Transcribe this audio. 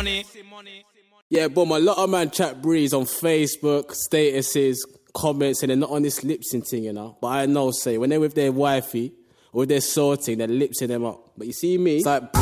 Yeah, boom, a lot of man chat breeze on Facebook, statuses, comments, and they're not on this lip sync thing, you know. But I know, say, when they're with their wifey or with their sorting, they're lip syncing them up. But you see me, it's like...